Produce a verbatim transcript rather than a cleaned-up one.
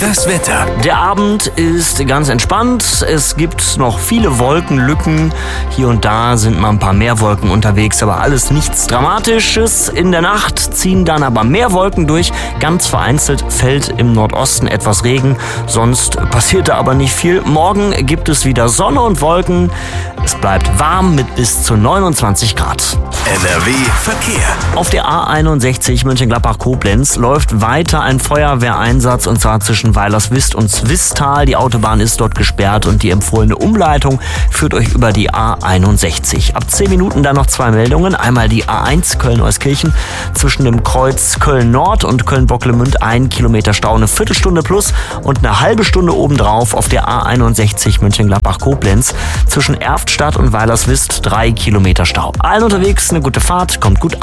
Das Wetter. Der Abend ist ganz entspannt. Es gibt noch viele Wolkenlücken. Hier und da sind mal ein paar mehr Wolken unterwegs, aber alles nichts Dramatisches. In der Nacht ziehen dann aber mehr Wolken durch. Ganz vereinzelt fällt im Nordosten etwas Regen. Sonst passiert da aber nicht viel. Morgen gibt es wieder Sonne und Wolken. Es bleibt warm mit bis zu neunundzwanzig Grad. N R W Verkehr. Auf der A einundsechzig Mönchengladbach-Koblenz läuft weiter ein Feuerwehreinsatz, und zwar zwischen Weilerswist und Zwistal. Die Autobahn ist dort gesperrt und die empfohlene Umleitung führt euch über die A einundsechzig. Ab zehn Minuten dann noch zwei Meldungen. Einmal die A eins Köln-Euskirchen zwischen dem Kreuz Köln-Nord und Köln-Bocklemünd, ein Kilometer Stau, eine Viertelstunde plus und eine halbe Stunde obendrauf auf der A einundsechzig Mönchengladbach-Koblenz zwischen Erftstadt und Weilerswist, drei Kilometer Stau. Allen unterwegs eine gute Fahrt, kommt gut an.